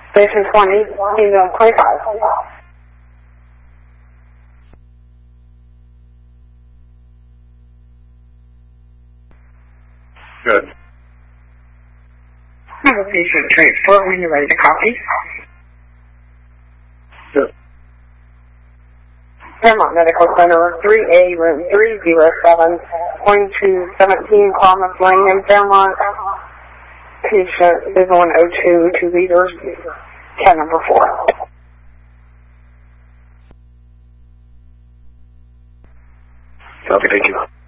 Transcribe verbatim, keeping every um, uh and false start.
Patient twenty, he's on twenty-five. Good. I have a patient transport when you're ready to copy. Good. Fairmont Medical Center, three A, room three zero seven, going to seventeen Promise Lane in Fairmont. Patient is on O two, two liters, cat number four. Okay, thank you.